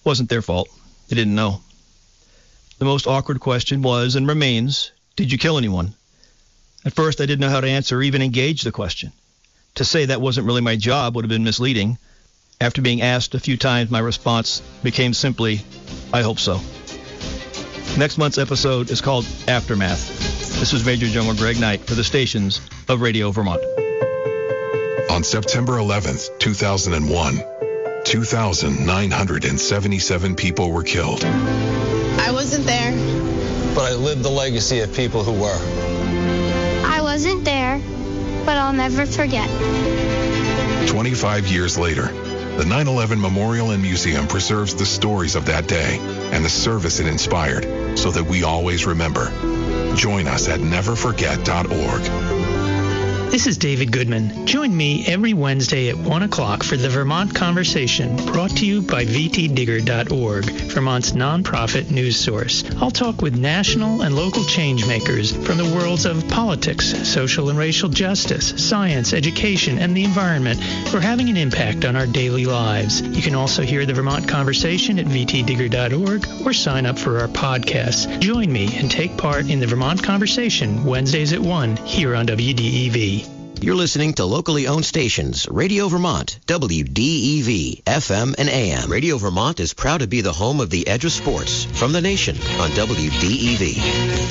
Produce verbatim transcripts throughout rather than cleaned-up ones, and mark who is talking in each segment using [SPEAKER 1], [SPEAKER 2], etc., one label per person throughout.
[SPEAKER 1] Wasn't their fault. They didn't know. The most awkward question was and remains, did you kill anyone? At first, I didn't know how to answer or even engage the question. To say that wasn't really my job would have been misleading. After being asked a few times, my response became simply, I hope so. Next month's episode is called Aftermath. This is Major General Greg Knight for the stations of Radio Vermont.
[SPEAKER 2] On September eleventh, two thousand one, two thousand nine hundred seventy-seven people were killed.
[SPEAKER 3] I wasn't there.
[SPEAKER 4] But I lived the legacy of people who were.
[SPEAKER 5] I wasn't there, but I'll never forget.
[SPEAKER 2] twenty-five years later, the nine eleven Memorial and Museum preserves the stories of that day and the service it inspired so that we always remember. Join us at never forget dot org.
[SPEAKER 6] This is David Goodman. Join me every Wednesday at one o'clock for the Vermont Conversation, brought to you by v t digger dot org, Vermont's nonprofit news source. I'll talk with national and local change makers from the worlds of politics, social and racial justice, science, education, and the environment who are having an impact on our daily lives. You can also hear the Vermont Conversation at v t digger dot org or sign up for our podcasts. Join me and take part in the Vermont Conversation Wednesdays at one here on W D E V.
[SPEAKER 7] You're listening to locally owned stations, Radio Vermont, W D E V, F M and A M. Radio Vermont is proud to be the home of the edge of sports from the nation on W D E V.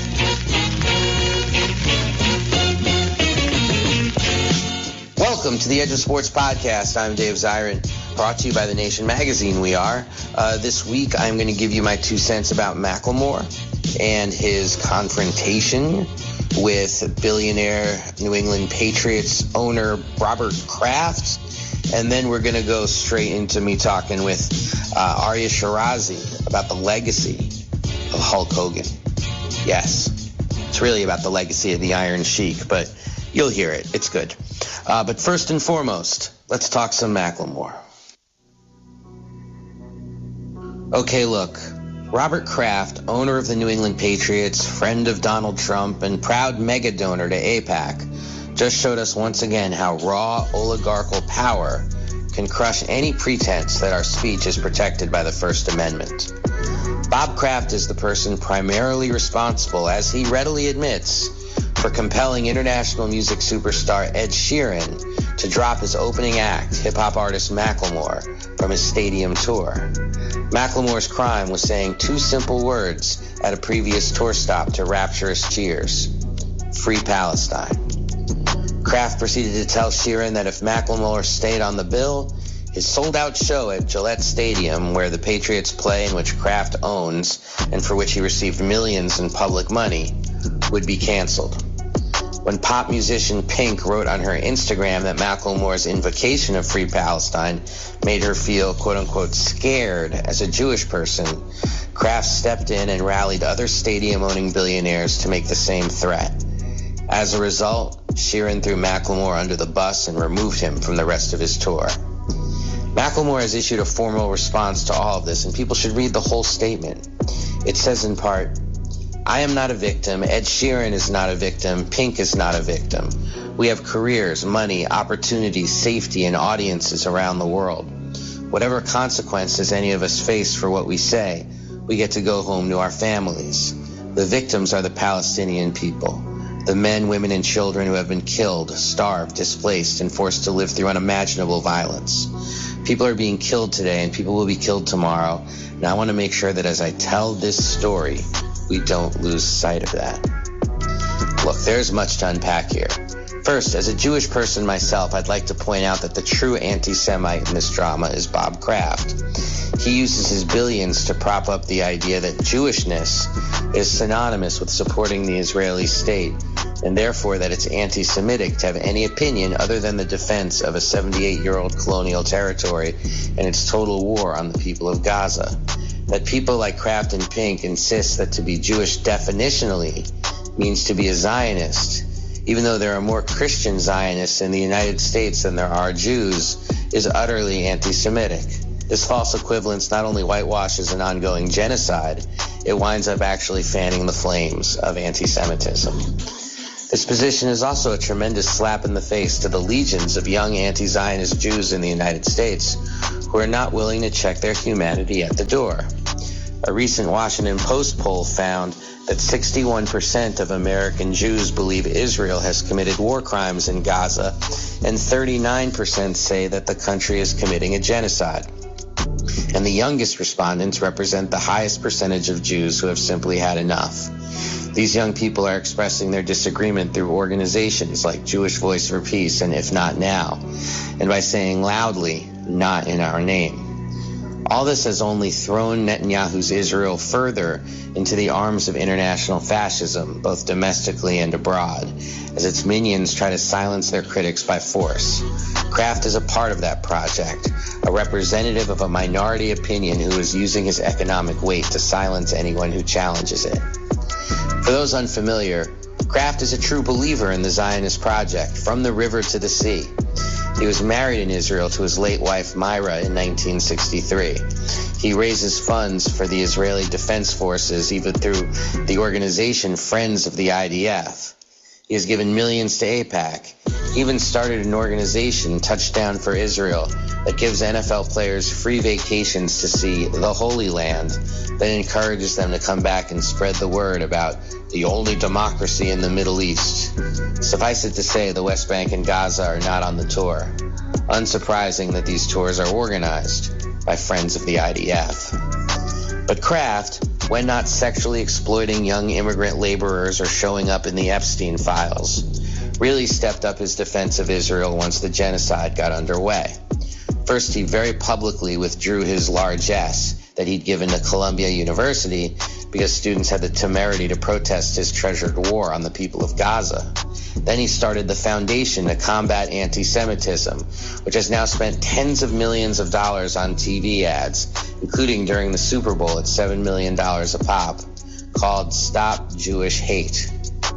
[SPEAKER 8] Welcome to the Edge of Sports podcast. I'm Dave Zirin, brought to you by The Nation magazine. We are. Uh, this week, I'm going to give you my two cents about Macklemore and his confrontation with billionaire New England Patriots owner Robert Kraft. And then we're going to go straight into me talking with uh, Arya Shirazi about the legacy of Hulk Hogan. Yes, it's really about the legacy of the Iron Sheik, but you'll hear it. It's good. Uh, but first and foremost, let's talk some Macklemore. Okay, look. Robert Kraft, owner of the New England Patriots, friend of Donald Trump, and proud mega donor to AIPAC, just showed us once again how raw oligarchical power can crush any pretense that our speech is protected by the First Amendment. Bob Kraft is the person primarily responsible, as he readily admits, for compelling international music superstar Ed Sheeran to drop his opening act, hip-hop artist Macklemore, from his stadium tour. Macklemore's crime was saying two simple words at a previous tour stop to rapturous cheers: Free Palestine. Kraft proceeded to tell Sheeran that if Macklemore stayed on the bill, his sold-out show at Gillette Stadium, where the Patriots play and which Kraft owns, and for which he received millions in public money, would be canceled. When pop musician Pink wrote on her Instagram that Macklemore's invocation of Free Palestine made her feel, quote-unquote, scared as a Jewish person, Kraft stepped in and rallied other stadium-owning billionaires to make the same threat. As a result, Sheeran threw Macklemore under the bus and removed him from the rest of his tour. Macklemore has issued a formal response to all of this, and people should read the whole statement. It says in part, I am not a victim. Ed Sheeran is not a victim. Pink is not a victim. We have careers, money, opportunities, safety, and audiences around the world. Whatever consequences any of us face for what we say, we get to go home to our families. The victims are the Palestinian people, the men, women, and children who have been killed, starved, displaced, and forced to live through unimaginable violence. People are being killed today, and people will be killed tomorrow, and I want to make sure that as I tell this story, we don't lose sight of that. Look, there's much to unpack here. First, as a Jewish person myself, I'd like to point out that the true anti-Semite in this drama is Bob Kraft. He uses his billions to prop up the idea that Jewishness is synonymous with supporting the Israeli state, and therefore that it's anti-Semitic to have any opinion other than the defense of a seventy-eight-year-old colonial territory and its total war on the people of Gaza. That people like Kraft and Pink insist that to be Jewish definitionally means to be a Zionist, even though there are more Christian Zionists in the United States than there are Jews, is utterly anti-Semitic. This false equivalence not only whitewashes an ongoing genocide, it winds up actually fanning the flames of anti-Semitism. This position is also a tremendous slap in the face to the legions of young anti-Zionist Jews in the United States who are not willing to check their humanity at the door. A recent Washington Post poll found that sixty-one percent of American Jews believe Israel has committed war crimes in Gaza, and thirty-nine percent say that the country is committing a genocide. And the youngest respondents represent the highest percentage of Jews who have simply had enough. These young people are expressing their disagreement through organizations like Jewish Voice for Peace and If Not Now, and by saying loudly, "Not in our name." All this has only thrown Netanyahu's Israel further into the arms of international fascism, both domestically and abroad, as its minions try to silence their critics by force. Kraft is a part of that project, a representative of a minority opinion who is using his economic weight to silence anyone who challenges it. For those unfamiliar, Kraft is a true believer in the Zionist project, from the river to the sea. He was married in Israel to his late wife Myra in nineteen sixty-three. He raises funds for the Israeli Defense Forces, even through the organization Friends of the I D F. He has given millions to AIPAC. He even started an organization, Touchdown for Israel, that gives N F L players free vacations to see the Holy Land, that encourages them to come back and spread the word about the only democracy in the Middle East. Suffice it to say, the West Bank and Gaza are not on the tour. Unsurprising that these tours are organized by Friends of the I D F. But Kraft, when not sexually exploiting young immigrant laborers or showing up in the Epstein files, really stepped up his defense of Israel once the genocide got underway. First, he very publicly withdrew his largesse that he'd given to Columbia University because students had the temerity to protest his treasured war on the people of Gaza. Then he started the Foundation to Combat Anti-Semitism, which has now spent tens of millions of dollars on T V ads, including during the Super Bowl at seven million dollars a pop, called Stop Jewish Hate.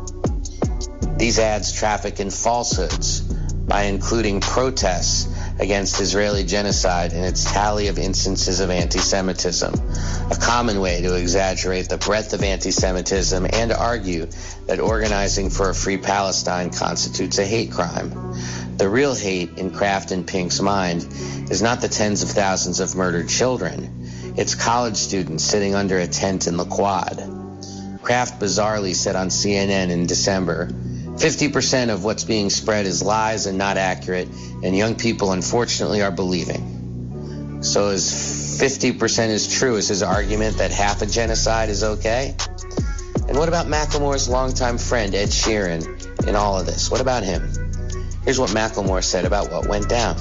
[SPEAKER 8] These ads traffic in falsehoods by including protests against Israeli genocide in its tally of instances of anti-Semitism, a common way to exaggerate the breadth of anti-Semitism and argue that organizing for a free Palestine constitutes a hate crime. The real hate in Kraft and Pink's mind is not the tens of thousands of murdered children. It's college students sitting under a tent in the Quad. Kraft bizarrely said on C N N in December, fifty percent of what's being spread is lies and not accurate, and young people unfortunately are believing. So as fifty percent is true, is his argument that half a genocide is okay? And what about Macklemore's longtime friend, Ed Sheeran, in all of this? What about him? Here's what Macklemore said about what went down.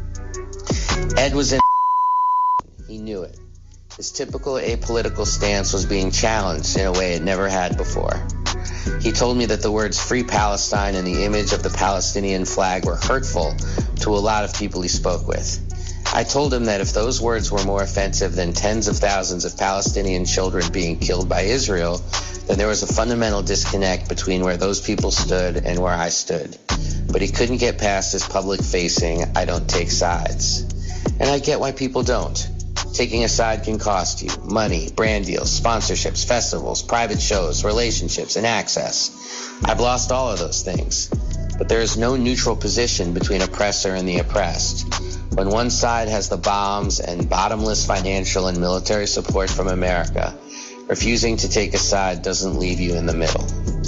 [SPEAKER 8] Ed was in he knew it. His typical apolitical stance was being challenged in a way it never had before. He told me that the words Free Palestine and the image of the Palestinian flag were hurtful to a lot of people he spoke with. I told him that if those words were more offensive than tens of thousands of Palestinian children being killed by Israel, then there was a fundamental disconnect between where those people stood and where I stood. But he couldn't get past his public-facing, I don't take sides. And I get why people don't. Taking a side can cost you money, brand deals, sponsorships, festivals, private shows, relationships, and access. I've lost all of those things. But there is no neutral position between oppressor and the oppressed. When one side has the bombs and bottomless financial and military support from America, refusing to take a side doesn't leave you in the middle.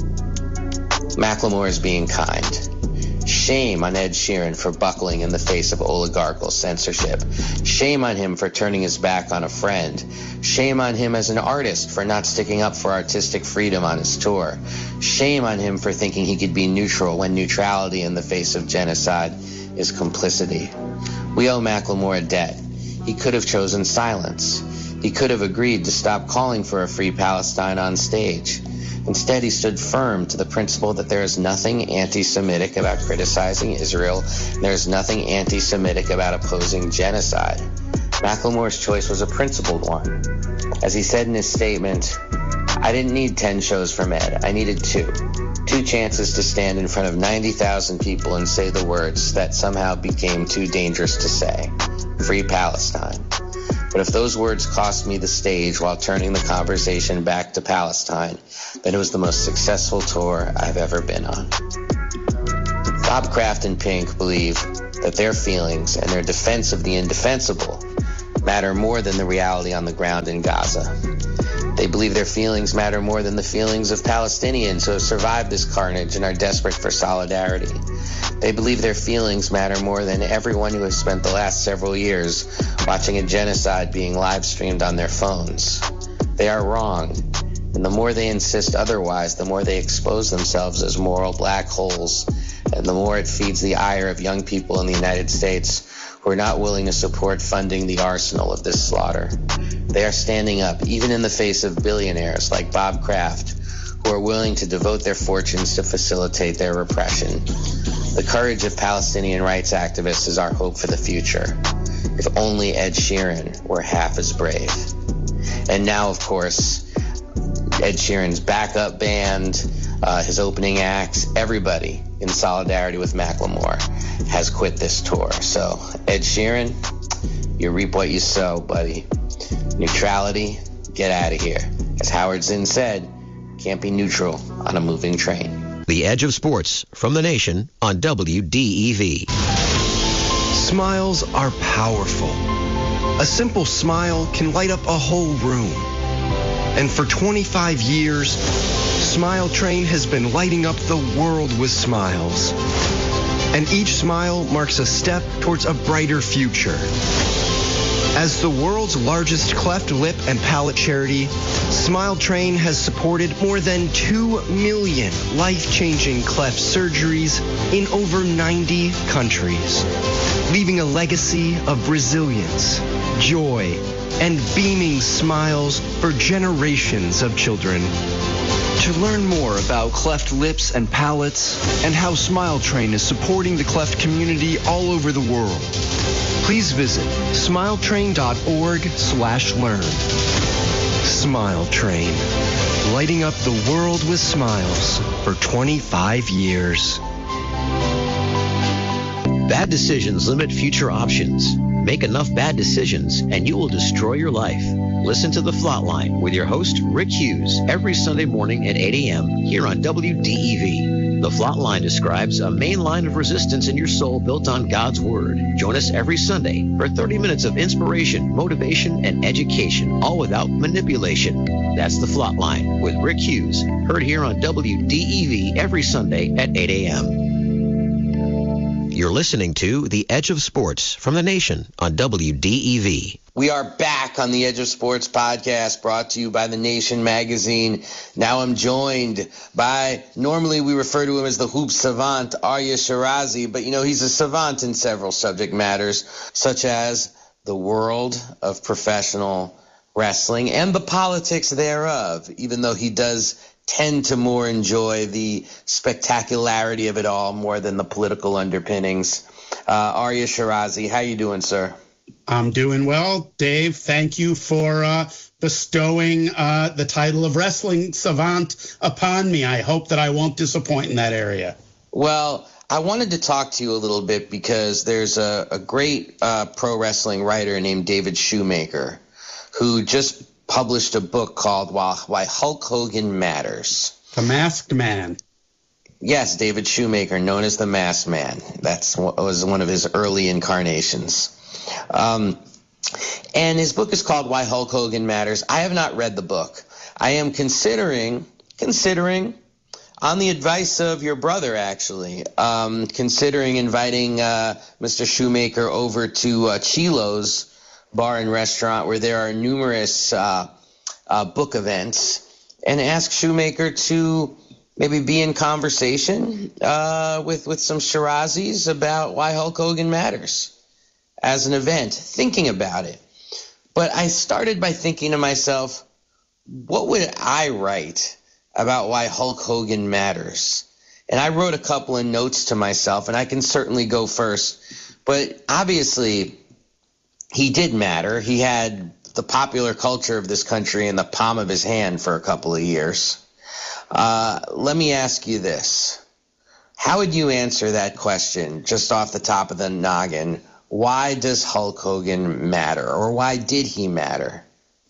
[SPEAKER 8] Macklemore is being kind. Shame on Ed Sheeran for buckling in the face of oligarchical censorship. Shame on him for turning his back on a friend. Shame on him as an artist for not sticking up for artistic freedom on his tour. Shame on him for thinking he could be neutral when neutrality in the face of genocide is complicity. We owe Macklemore a debt. He could have chosen silence. He could have agreed to stop calling for a free Palestine on stage. Instead, he stood firm to the principle that there is nothing anti-Semitic about criticizing Israel, and there is nothing anti-Semitic about opposing genocide. Macklemore's choice was a principled one. As he said in his statement, I didn't need ten shows from Ed. I needed two. Two chances to stand in front of ninety thousand people and say the words that somehow became too dangerous to say. Free Palestine. But if those words cost me the stage while turning the conversation back to Palestine, then it was the most successful tour I've ever been on. Bob Kraft and Pink believe that their feelings and their defense of the indefensible matter more than the reality on the ground in Gaza. They believe their feelings matter more than the feelings of Palestinians who have survived this carnage and are desperate for solidarity. They believe their feelings matter more than everyone who has spent the last several years watching a genocide being live streamed on their phones. They are wrong, and the more they insist otherwise, the more they expose themselves as moral black holes, and the more it feeds the ire of young people in the United States who are not willing to support funding the arsenal of this slaughter. They are standing up, even in the face of billionaires like Bob Kraft, who are willing to devote their fortunes to facilitate their repression. The courage of Palestinian rights activists is our hope for the future. If only Ed Sheeran were half as brave. And now, of course, Ed Sheeran's backup band, uh, his opening acts, everybody in solidarity with Macklemore has quit this tour. So, Ed Sheeran, you reap what you sow, buddy. Neutrality, get out of here. As Howard Zinn said, can't be neutral on a moving train.
[SPEAKER 7] The Edge of Sports from the Nation on W D E V.
[SPEAKER 9] Smiles are powerful. A simple smile can light up a whole room. And for twenty-five years, Smile Train has been lighting up the world with smiles. And each smile marks a step towards a brighter future. As the world's largest cleft lip and palate charity, Smile Train has supported more than two million life-changing cleft surgeries in over ninety countries, leaving a legacy of resilience, joy, and beaming smiles for generations of children. To learn more about cleft lips and palates and how Smile Train is supporting the cleft community all over the world, please visit smiletrain.org slash learn. Smile Train, lighting up the world with smiles for twenty-five years.
[SPEAKER 7] Bad decisions limit future options. Make enough bad decisions and you will destroy your life. Listen to The Flatline with your host, Rick Hughes, every Sunday morning at eight a.m. here on W D E V. The Flatline describes a main line of resistance in your soul built on God's Word. Join us every Sunday for thirty minutes of inspiration, motivation, and education, all without manipulation. That's The Flatline with Rick Hughes, heard here on W D E V every Sunday at eight a.m. You're listening to The Edge of Sports from the Nation on W D E V.
[SPEAKER 8] We are back on the Edge of Sports podcast, brought to you by The Nation magazine. Now I'm joined by, normally we refer to him as the hoop savant, Arya Shirazi, but you know, he's a savant in several subject matters, such as the world of professional wrestling and the politics thereof, even though he does tend to more enjoy the spectacularity of it all more than the political underpinnings. Uh, Arya Shirazi, how you doing, sir?
[SPEAKER 10] I'm doing well, Dave. Thank you for uh, bestowing uh, the title of wrestling savant upon me. I hope that I won't disappoint in that area.
[SPEAKER 8] Well, I wanted to talk to you a little bit because there's a, a great uh, pro wrestling writer named David Shoemaker who just published a book called Why Hulk Hogan Matters.
[SPEAKER 10] The Masked Man.
[SPEAKER 8] Yes, David Shoemaker, known as the Masked Man. That's was one of his early incarnations. Um, and his book is called Why Hulk Hogan Matters. I have not read the book. I am considering, considering, on the advice of your brother, actually, um, considering inviting uh, Mister Shoemaker over to uh, Chilo's bar and restaurant, where there are numerous uh, uh, book events, and ask Shoemaker to maybe be in conversation uh, with, with some Shirazis about why Hulk Hogan matters as an event, thinking about it. But I started by thinking to myself, what would I write about why Hulk Hogan matters? And I wrote a couple of notes to myself, and I can certainly go first. But obviously, he did matter. He had the popular culture of this country in the palm of his hand for a couple of years. Uh, let me ask you this. How would you answer that question just off the top of the noggin? Why does Hulk Hogan matter, or why did he matter?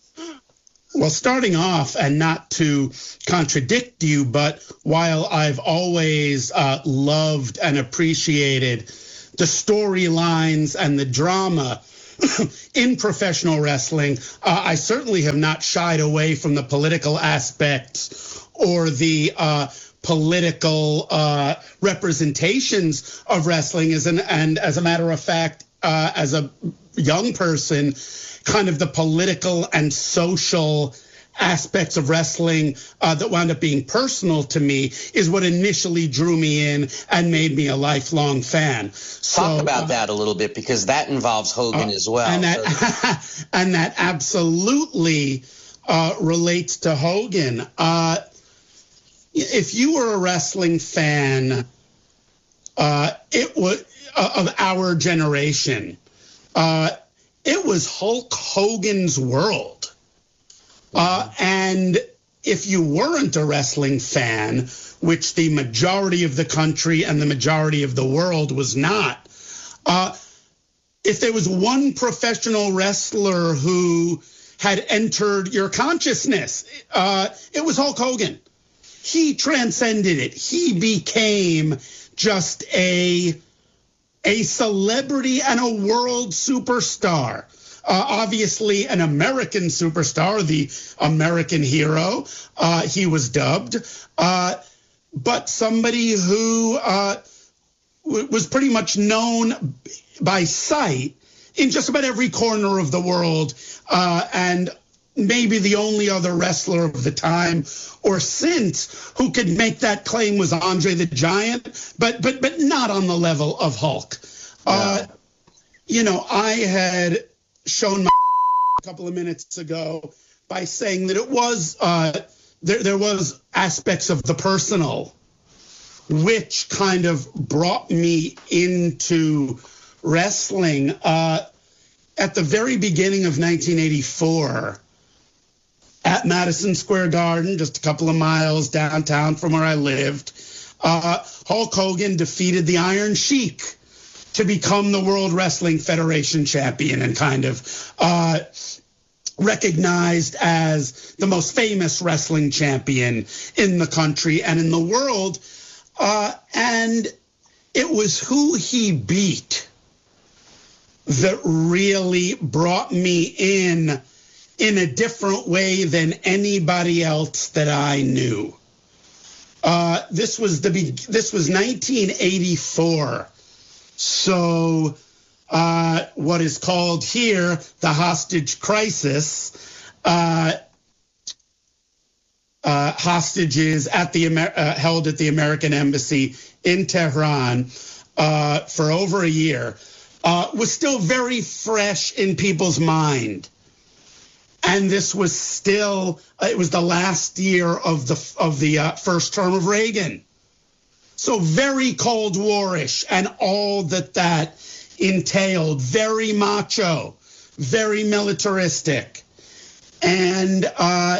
[SPEAKER 10] Well, starting off, and not to contradict you, but while I've always uh, loved and appreciated the storylines and the drama in professional wrestling. Uh, I certainly have not shied away from the political aspects or the uh, political uh, representations of wrestling. As an, and as a matter of fact, uh, as a young person, kind of the political and social aspects of wrestling uh, that wound up being personal to me is what initially drew me in and made me a lifelong fan. So,
[SPEAKER 8] Talk about
[SPEAKER 10] uh,
[SPEAKER 8] that a little bit, because that involves Hogan uh, as well.
[SPEAKER 10] And that, and that absolutely uh, relates to Hogan. Uh, if you were a wrestling fan, uh, it was uh, of our generation, uh, it was Hulk Hogan's world. Uh, and if you weren't a wrestling fan, which the majority of the country and the majority of the world was not, uh, if there was one professional wrestler who had entered your consciousness, uh, it was Hulk Hogan. He transcended it. He became just a, a celebrity and a world superstar. Uh, obviously, an American superstar, the American hero, uh, he was dubbed, uh, but somebody who uh, w- was pretty much known by sight in just about every corner of the world, uh, and maybe the only other wrestler of the time or since who could make that claim was Andre the Giant, but but but not on the level of Hulk. Yeah. Uh, you know, I had shown my a couple of minutes ago by saying that it was uh, there. There was aspects of the personal, which kind of brought me into wrestling. Uh, at the very beginning of nineteen eighty-four, at Madison Square Garden, just a couple of miles downtown from where I lived, uh, Hulk Hogan defeated the Iron Sheik to become the World Wrestling Federation champion and kind of uh, recognized as the most famous wrestling champion in the country and in the world. Uh, and it was who he beat that really brought me in in a different way than anybody else that I knew. Uh, this was the this was nineteen eighty-four. So uh, what is called here the hostage crisis, uh, uh, hostages at the Amer- uh, held at the American Embassy in Tehran uh, for over a year, uh, was still very fresh in people's mind. And this was still, uh, it was the last year of the of the uh, first term of Reagan. So very Cold War-ish and all that that entailed, very macho, very militaristic. And uh,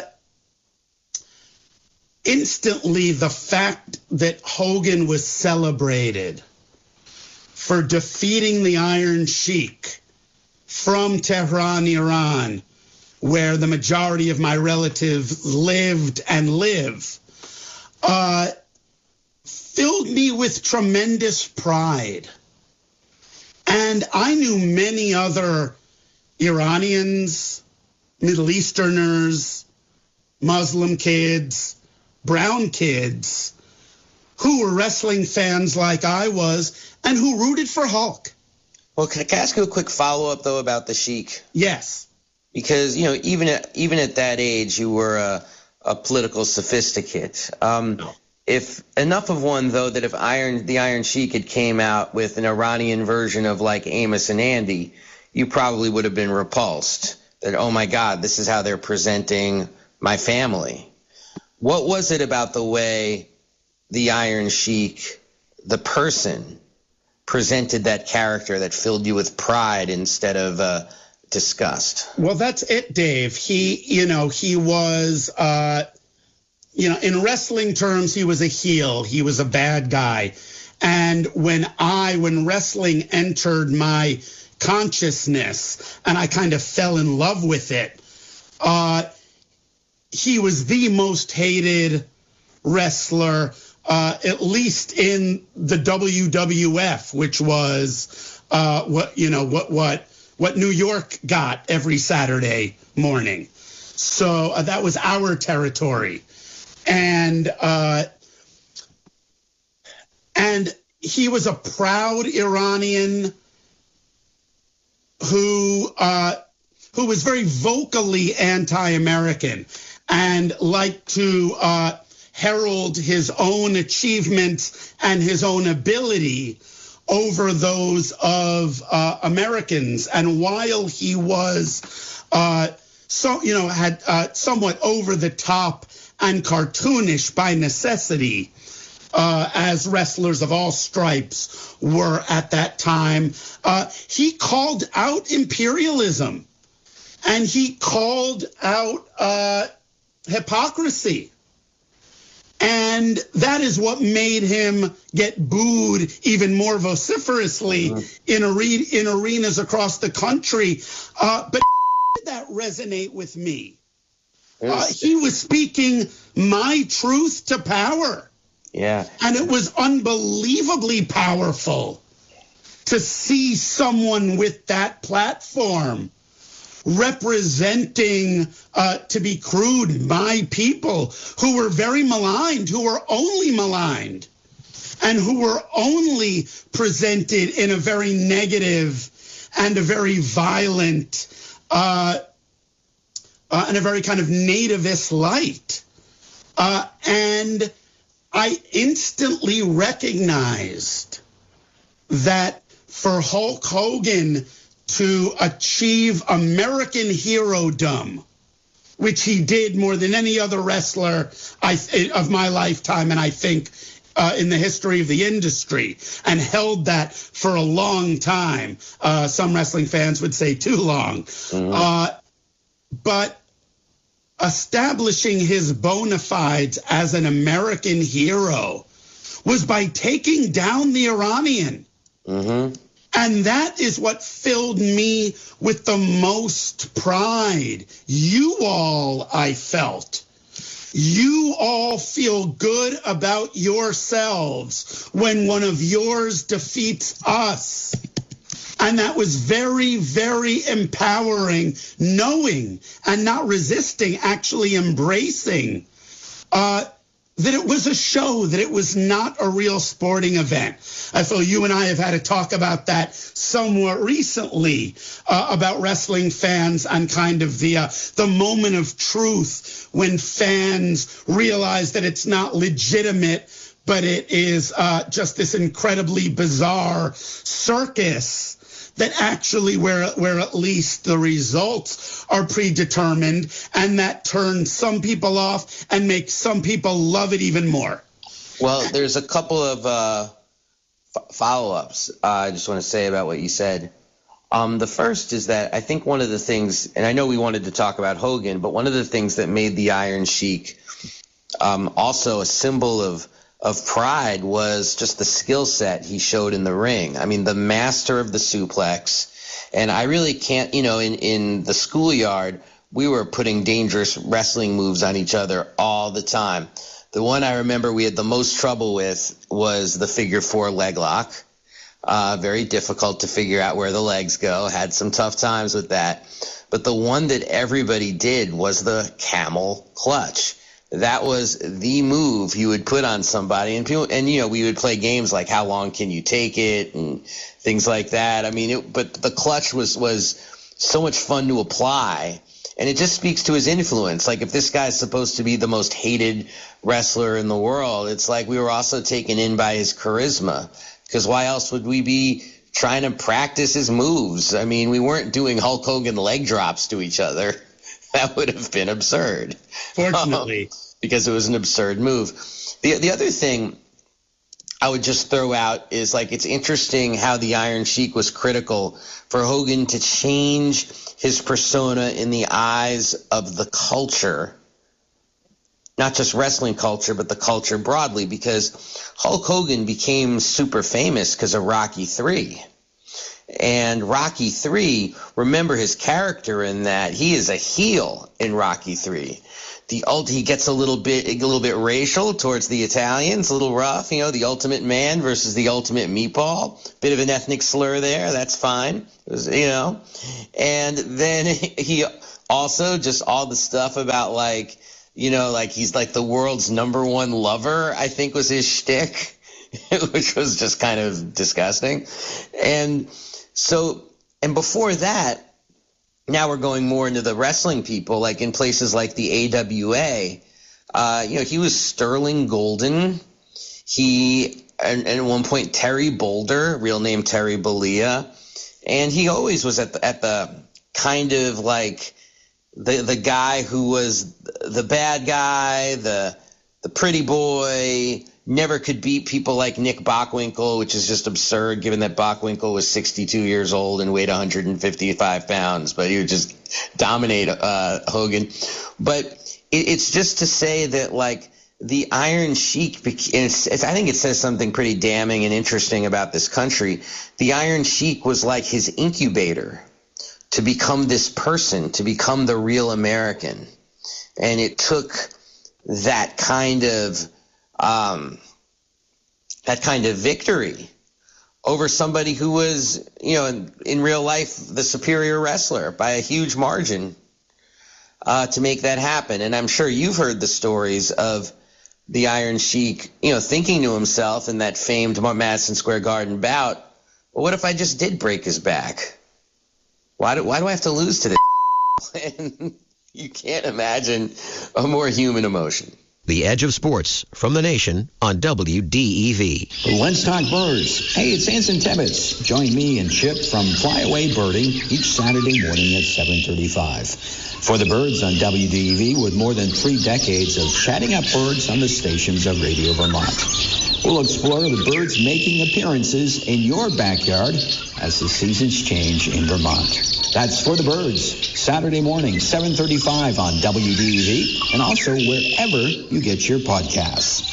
[SPEAKER 10] instantly the fact that Hogan was celebrated for defeating the Iron Sheik from Tehran, Iran, where the majority of my relatives lived and live, uh, filled me with tremendous pride. And I knew many other Iranians, Middle Easterners, Muslim kids, brown kids, who were wrestling fans like I was and who rooted for Hulk.
[SPEAKER 8] Well, can I ask you a quick follow-up, though, about the Sheik?
[SPEAKER 10] Yes.
[SPEAKER 8] Because, you know, even at, even at that age, you were a, a political sophisticate. Um, no. If enough of one, though, that if Iron the Iron Sheik had came out with an Iranian version of like Amos and Andy, you probably would have been repulsed. That, oh my God, this is how they're presenting my family. What was it about the way the Iron Sheik, the person, presented that character that filled you with pride instead of uh, disgust?
[SPEAKER 10] Well, that's it, Dave. He, you know, he was. Uh... You know, in wrestling terms, he was a heel. He was a bad guy. And when I, when wrestling entered my consciousness and I kind of fell in love with it, uh, he was the most hated wrestler, uh, at least in the W W F, which was uh, what, you know, what, what, what New York got every Saturday morning. So uh, that was our territory. And uh, and he was a proud Iranian who uh, who was very vocally anti-American and liked to uh, herald his own achievements and his own ability over those of uh, Americans. And while he was, uh, so you know, had uh, somewhat over the top and cartoonish by necessity, uh, as wrestlers of all stripes were at that time, uh, he called out imperialism, and he called out uh, hypocrisy. And that is what made him get booed even more vociferously mm-hmm. in, are- in arenas across the country. Uh, but did that resonate with me? Uh, he was speaking my truth to power.
[SPEAKER 8] Yeah.
[SPEAKER 10] And it was unbelievably powerful to see someone with that platform representing, uh, to be crude, my people who were very maligned, who were only maligned, and who were only presented in a very negative and a very violent uh, uh, and a very kind of nativist light. Uh, and I instantly recognized that for Hulk Hogan to achieve American hero-dom, which he did more than any other wrestler I, of my lifetime, and I think uh, in the history of the industry, and held that for a long time. Uh, some wrestling fans would say too long. Mm-hmm. Uh, but establishing his bona fides as an American hero was by taking down the Iranian.
[SPEAKER 8] Mm-hmm.
[SPEAKER 10] And that is what filled me with the most pride. You all, I felt, you all feel good about yourselves when one of yours defeats us. And that was very, very empowering, knowing and not resisting, actually embracing uh, that it was a show, that it was not a real sporting event. I feel you and I have had to talk about that somewhat recently, uh, about wrestling fans and kind of the uh, the moment of truth when fans realize that it's not legitimate, but it is uh, just this incredibly bizarre circus that actually where where at least the results are predetermined, and that turns some people off and makes some people love it even more.
[SPEAKER 8] Well, there's a couple of uh, f- follow-ups uh, I just want to say about what you said. Um, the first is that I think one of the things, and I know we wanted to talk about Hogan, but one of the things that made the Iron Sheik um, also a symbol of of pride was just the skill set he showed in the ring. I mean, the master of the suplex. And I really can't, you know, in, in the schoolyard, we were putting dangerous wrestling moves on each other all the time. The one I remember we had the most trouble with was the figure four leg lock. Uh, very difficult to figure out where the legs go. Had some tough times with that. But the one that everybody did was the camel clutch. That was the move he would put on somebody, and people, and you know, we would play games like how long can you take it and things like that. I mean, it, but the clutch was was so much fun to apply, and it just speaks to his influence. Like if this guy's supposed to be the most hated wrestler in the world, it's like we were also taken in by his charisma, because why else would we be trying to practice his moves? I mean, we weren't doing Hulk Hogan leg drops to each other. That would have been absurd.
[SPEAKER 10] Fortunately.
[SPEAKER 8] Um, because it was an absurd move. The the other thing I would just throw out is, like, it's interesting how the Iron Sheik was critical for Hogan to change his persona in the eyes of the culture, not just wrestling culture, but the culture broadly, because Hulk Hogan became super famous because of Rocky three. And Rocky three, remember his character in that. He is a heel in Rocky three. The ult- he gets a little bit a little bit racial towards the Italians, a little rough, you know, the ultimate man versus the ultimate meatball. Bit of an ethnic slur there. That's fine. It was, you know. And then he also just all the stuff about, like, you know, like he's like the world's number one lover, I think was his shtick, which was just kind of disgusting. And so, and before that, now we're going more into the wrestling people, like in places like the A W A. Uh, you know, he was Sterling Golden. He, and, and at one point, Terry Boulder, real name Terry Bollea. And he always was at the, at the kind of like the the guy who was the bad guy, the the pretty boy, never could beat people like Nick Bockwinkel, which is just absurd given that Bockwinkel was sixty-two years old and weighed one hundred fifty-five pounds, but he would just dominate uh, Hogan. But it, it's just to say that, like, the Iron Sheik, it's, it's, I think it says something pretty damning and interesting about this country. The Iron Sheik was like his incubator to become this person, to become the real American. And it took that kind of um, that kind of victory over somebody who was, you know, in, in real life, the superior wrestler by a huge margin uh, to make that happen. And I'm sure you've heard the stories of the Iron Sheik, you know, thinking to himself in that famed Madison Square Garden bout, well, what if I just did break his back? Why do, why do I have to lose to this? And you can't imagine a more human emotion.
[SPEAKER 7] The Edge of Sports from the Nation on W D E V.
[SPEAKER 11] Let's talk birds. Hey, it's Anson Tebbets. Join me and Chip from Flyaway Birding each Saturday morning at seven thirty-five. For the birds on W D E V, with more than three decades of chatting up birds on the stations of Radio Vermont. We'll explore the birds making appearances in your backyard as the seasons change in Vermont. That's For the Birds, Saturday morning, seven thirty-five on W D E V, and also wherever you get your podcasts.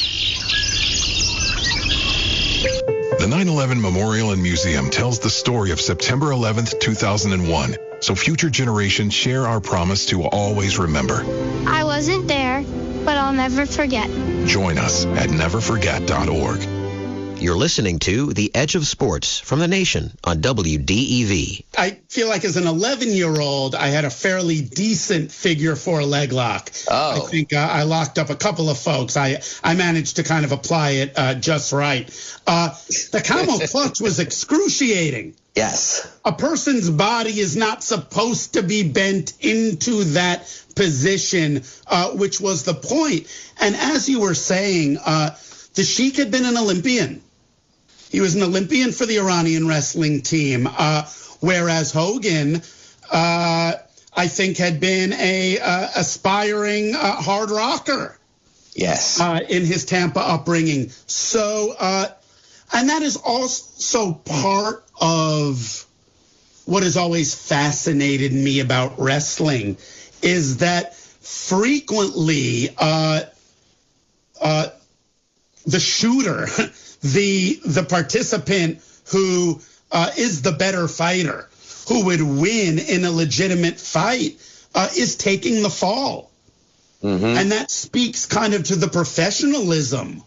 [SPEAKER 2] The nine eleven Memorial and Museum tells the story of September eleventh, two thousand one, so future generations share our promise to always remember.
[SPEAKER 5] I wasn't there, but I'll never forget.
[SPEAKER 2] Join us at never forget dot org.
[SPEAKER 7] You're listening to The Edge of Sports from the Nation on W D E V.
[SPEAKER 10] I feel like as an eleven-year-old, I had a fairly decent figure four leg lock.
[SPEAKER 8] Oh.
[SPEAKER 10] I think uh, I locked up a couple of folks. I I managed to kind of apply it uh, just right. Uh, the camel clutch was excruciating.
[SPEAKER 8] Yes.
[SPEAKER 10] A person's body is not supposed to be bent into that position, uh, which was the point. And as you were saying, uh, the Sheik had been an Olympian. He was an Olympian for the Iranian wrestling team, uh, whereas Hogan, uh, I think, had been a uh, aspiring uh, hard rocker.
[SPEAKER 8] Yes.
[SPEAKER 10] Uh, in his Tampa upbringing. So, uh, and that is also part of what has always fascinated me about wrestling, is that frequently uh, uh, the shooter, the the participant who uh, is the better fighter, who would win in a legitimate fight, uh, is taking the fall. Mm-hmm. And that speaks kind of to the professionalism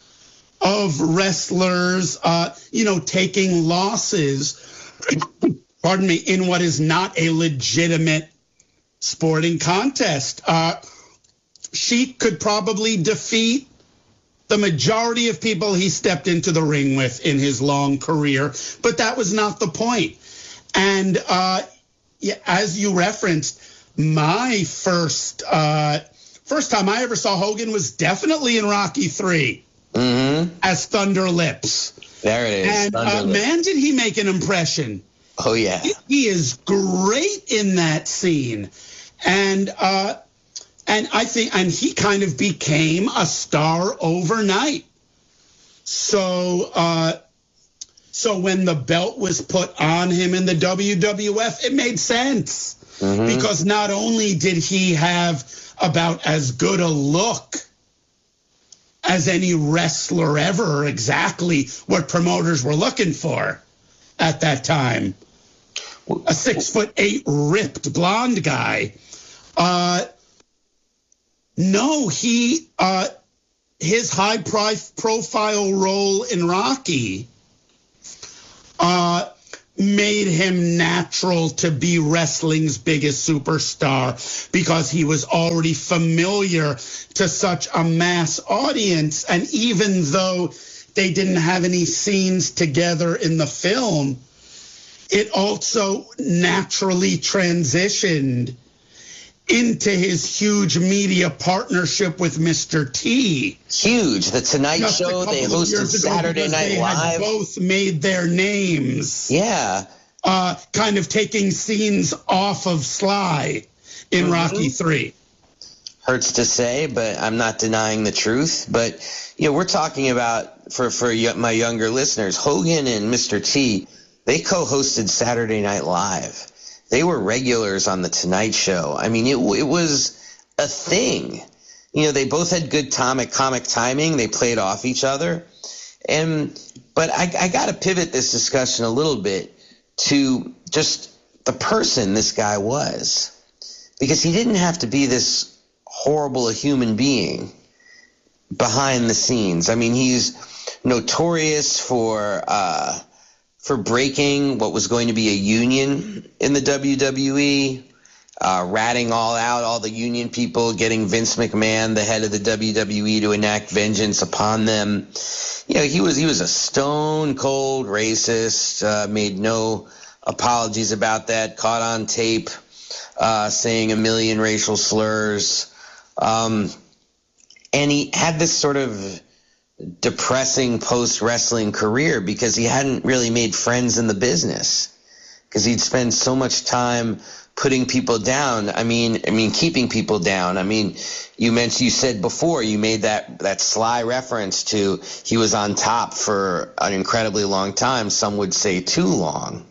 [SPEAKER 10] of wrestlers, uh, you know, taking losses, pardon me, in what is not a legitimate sporting contest. Uh, Sheik could probably defeat the majority of people he stepped into the ring with in his long career, but that was not the point. And uh, yeah, as you referenced, my first uh, first time I ever saw Hogan was definitely in Rocky three, mm-hmm. as Thunder Lips.
[SPEAKER 8] There it is.
[SPEAKER 10] And uh, man, did he make an impression.
[SPEAKER 8] Oh, yeah.
[SPEAKER 10] He, he is great in that scene. And uh, and I think, and he kind of became a star overnight. So, uh, so when the belt was put on him in the W W F, it made sense. Mm-hmm. Because not only did he have about as good a look as any wrestler ever, exactly what promoters were looking for, at that time. A six foot eight ripped blonde guy. Uh, no, he uh, his high profile role in Rocky uh, made him natural to be wrestling's biggest superstar because he was already familiar to such a mass audience. And even though they didn't have any scenes together in the film, it also naturally transitioned into his huge media partnership with Mister T.
[SPEAKER 8] Huge. The Tonight
[SPEAKER 10] Just
[SPEAKER 8] Show, they hosted Saturday Night
[SPEAKER 10] they
[SPEAKER 8] Live.
[SPEAKER 10] Had both made their names.
[SPEAKER 8] Yeah.
[SPEAKER 10] Uh, kind of taking scenes off of Sly in mm-hmm. Rocky three.
[SPEAKER 8] Hurts to say, but I'm not denying the truth. But, you know, we're talking about, for, for my younger listeners, Hogan and Mister T, they co-hosted Saturday Night Live. They were regulars on the Tonight Show. I mean, it it was a thing. You know, they both had good comic comic timing. They played off each other. And but I, I got to pivot this discussion a little bit to just the person this guy was, because he didn't have to be this horrible a human being behind the scenes. I mean, he's notorious for uh, for breaking what was going to be a union in the W W E, uh, ratting all out all the union people, getting Vince McMahon, the head of the W W E, to enact vengeance upon them. You know, he was he was a stone cold racist, uh, made no apologies about that, caught on tape uh, saying a million racial slurs. Um, and he had this sort of depressing post-wrestling career because he hadn't really made friends in the business, because he'd spend so much time putting people down. I mean, I mean, keeping people down. I mean, you mentioned, you said before, you made that, that sly reference to he was on top for an incredibly long time. Some would say too long.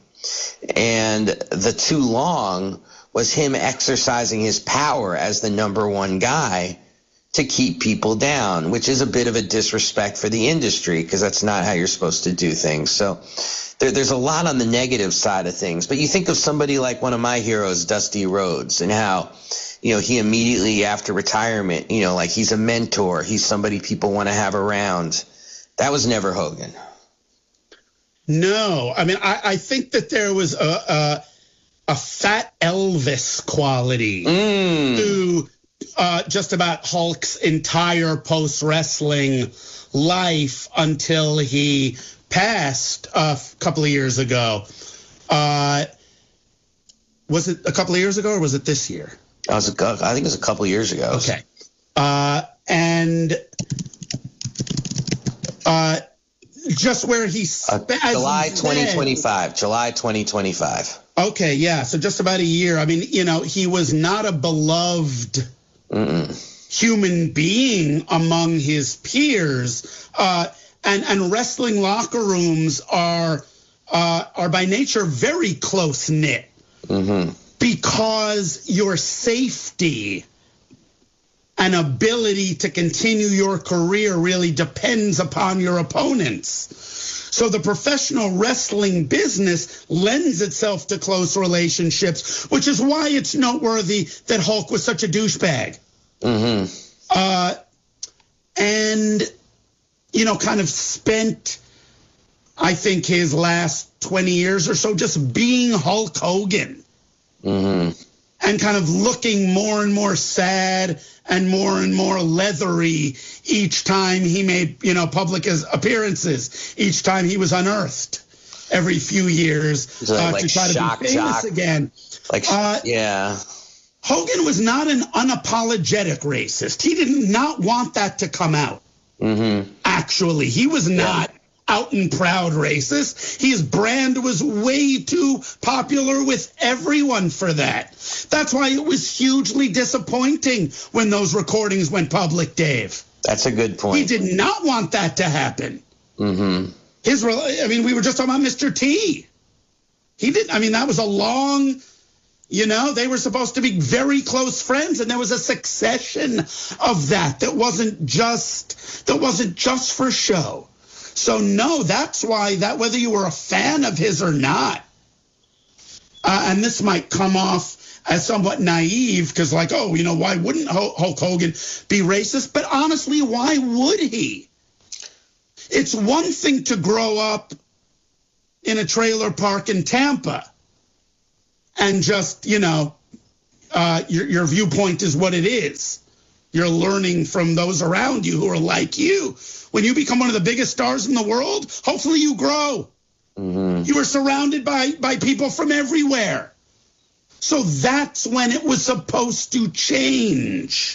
[SPEAKER 8] And the too long was him exercising his power as the number one guy to keep people down, which is a bit of a disrespect for the industry, because that's not how you're supposed to do things. So there, there's a lot on the negative side of things. But you think of somebody like one of my heroes, Dusty Rhodes, and how, you know, he immediately after retirement, you know, like he's a mentor. He's somebody people want to have around. That was never Hogan.
[SPEAKER 10] No, I mean, I, I think that there was a, a, a fat Elvis quality
[SPEAKER 8] mm.
[SPEAKER 10] to Uh, just about Hulk's entire post-wrestling life until he passed a couple of years ago. Uh, was it a couple of years ago or was it this year?
[SPEAKER 8] I, was a, I think it was a couple of years ago.
[SPEAKER 10] Okay. Uh, and uh, just where he...
[SPEAKER 8] Uh, July twenty twenty-five. July twenty twenty-five.
[SPEAKER 10] Okay, yeah. So just about a year. I mean, you know, he was not a beloved...
[SPEAKER 8] Mm-mm.
[SPEAKER 10] human being among his peers, uh, and and wrestling locker rooms are uh, are by nature very close knit,
[SPEAKER 8] mm-hmm.
[SPEAKER 10] because your safety and ability to continue your career really depends upon your opponents. So the professional wrestling business lends itself to close relationships, which is why it's noteworthy that Hulk was such a douchebag.
[SPEAKER 8] Mm-hmm.
[SPEAKER 10] Uh, and, you know, kind of spent, I think, his last twenty years or so just being Hulk Hogan.
[SPEAKER 8] Mm-hmm.
[SPEAKER 10] And kind of looking more and more sad and more and more leathery each time he made, you know, public appearances, each time he was unearthed every few years
[SPEAKER 8] so
[SPEAKER 10] uh,
[SPEAKER 8] like
[SPEAKER 10] to try
[SPEAKER 8] shock,
[SPEAKER 10] to be famous
[SPEAKER 8] shock.
[SPEAKER 10] again.
[SPEAKER 8] Like,
[SPEAKER 10] uh,
[SPEAKER 8] yeah.
[SPEAKER 10] Hogan was not an unapologetic racist. He did not want that to come out.
[SPEAKER 8] Mm-hmm.
[SPEAKER 10] Actually, he was not out and proud racist. His brand was way too popular with everyone for that. That's why it was hugely disappointing when those recordings went public, Dave.
[SPEAKER 8] That's a good point.
[SPEAKER 10] He did not want that to happen.
[SPEAKER 8] Mm-hmm.
[SPEAKER 10] His, I mean, we were just talking about Mister T. He didn't, I mean, that was a long, you know, they were supposed to be very close friends, and there was a succession of that that wasn't just, that wasn't just for show. So no, that's why that whether you were a fan of his or not, uh, and this might come off as somewhat naive because like, oh, you know, why wouldn't Hulk Hogan be racist? But honestly, why would he? It's one thing to grow up in a trailer park in Tampa and just, you know, uh, your, your viewpoint is what it is. You're learning from those around you who are like you. When you become one of the biggest stars in the world, hopefully you grow. Mm-hmm. You are surrounded by, by people from everywhere. So that's when it was supposed to change.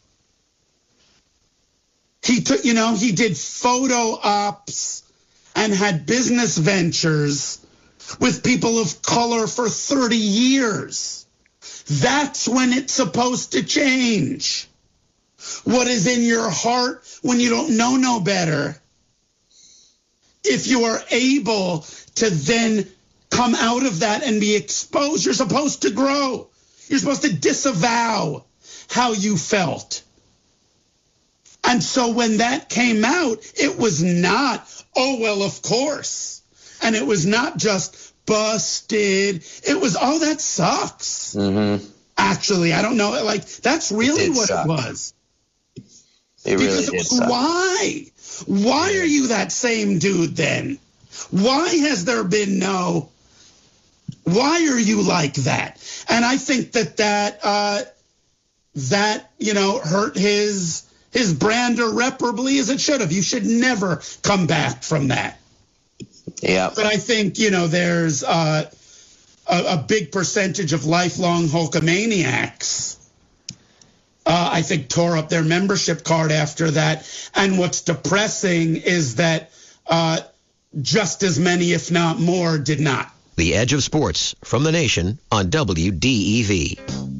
[SPEAKER 10] He took, you know, he did photo ops and had business ventures with people of color for thirty years. That's when it's supposed to change. What is in your heart when you don't know no better? If you are able to then come out of that and be exposed, you're supposed to grow. You're supposed to disavow how you felt. And so when that came out, it was not, oh, well, of course. And it was not just busted. It was, oh, that sucks. Mm-hmm. Actually, I don't know. Like, that's really what suck. It was.
[SPEAKER 8] It really
[SPEAKER 10] because
[SPEAKER 8] did
[SPEAKER 10] it was,
[SPEAKER 8] suck.
[SPEAKER 10] Why? Why are you that same dude then? Why has there been no, why are you like that? And I think that that, uh, that, you know, hurt his, his brand irreparably as it should have. You should never come back from that.
[SPEAKER 8] Yeah.
[SPEAKER 10] But I think, you know, there's uh, a, a big percentage of lifelong Hulkamaniacs, uh, I think, tore up their membership card after that. And what's depressing is that uh, just as many, if not more, did not.
[SPEAKER 7] The Edge of Sports from the Nation on W D E V.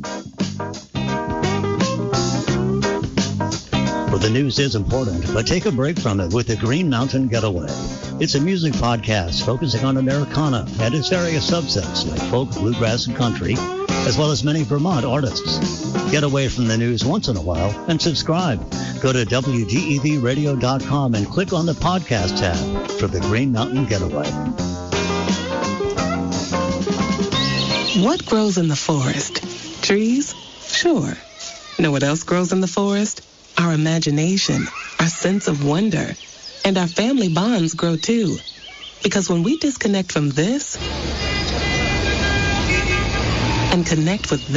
[SPEAKER 12] Well, the news is important, but take a break from it with the Green Mountain Getaway. It's a music podcast focusing on Americana and its various subsets like folk, bluegrass, and country, as well as many Vermont artists. Get away from the news once in a while and subscribe. Go to W D E V radio dot com and click on the podcast tab for the Green Mountain Getaway.
[SPEAKER 13] What grows in the forest? Trees? Sure. Know what else grows in the forest? Our imagination, our sense of wonder, and our family bonds grow too. Because when we disconnect from this and connect with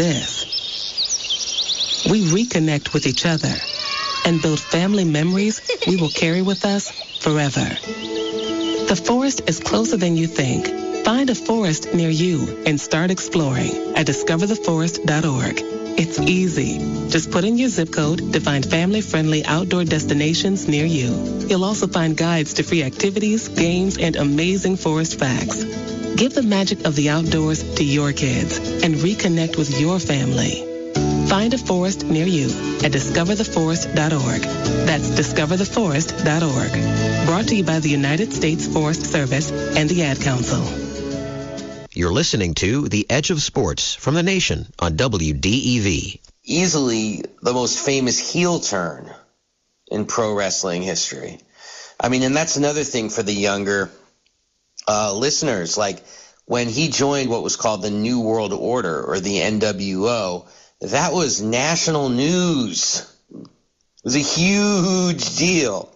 [SPEAKER 13] this, we reconnect with each other and build family memories we will carry with us forever. The forest is closer than you think. Find a forest near you and start exploring at discover the forest dot org. It's easy. Just put in your zip code to find family-friendly outdoor destinations near you. You'll also find guides to free activities, games, and amazing forest facts. Give the magic of the outdoors to your kids and reconnect with your family. Find a forest near you at discover the forest dot org. That's discover the forest dot org. Brought to you by the United States Forest Service and the Ad Council.
[SPEAKER 7] You're listening to The Edge of Sports from the Nation on W D E V.
[SPEAKER 8] Easily the most famous heel turn in pro wrestling history. I mean, and that's another thing for the younger uh, listeners. Like, when he joined what was called the New World Order, or the N W O, that was national news. It was a huge deal.